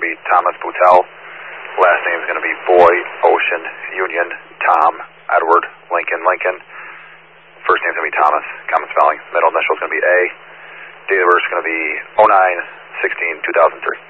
to be Thomas Boutel. Last name is going to be Boy, Ocean, Union, Tom, Edward, Lincoln, Lincoln. First name is going to be Thomas, common spelling. Middle initial is going to be A. Date of birth is going to be 09/16/2003.